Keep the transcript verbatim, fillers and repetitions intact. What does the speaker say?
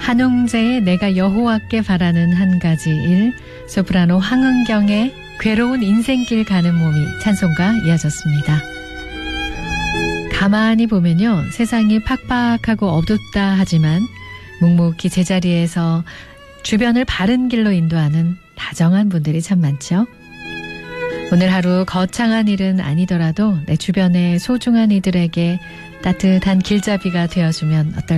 한웅재의 내가 여호와께 바라는 한 가지 일, 소프라노 황은경의 괴로운 인생길 가는 몸이 찬송가 이어졌습니다. 가만히 보면요, 세상이 팍팍하고 어둡다 하지만 묵묵히 제자리에서 주변을 바른 길로 인도하는 다정한 분들이 참 많죠. 오늘 하루 거창한 일은 아니더라도 내 주변의 소중한 이들에게 따뜻한 길잡이가 되어주면 어떨까요?